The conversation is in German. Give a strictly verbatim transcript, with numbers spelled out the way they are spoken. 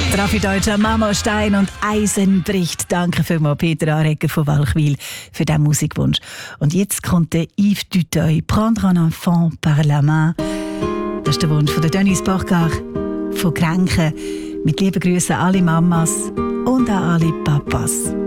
Raffi Deutscher, Mama Stein und Eisen bricht. Danke vielmals Peter Aregger von Walchwil für diesen Musikwunsch. Und jetzt kommt der Yves Duteuil, «Prendre un enfant par la main». Das ist der Wunsch von der Denise Bachgar von Kränken. Mit lieben Grüßen an alle Mamas und an alle Papas.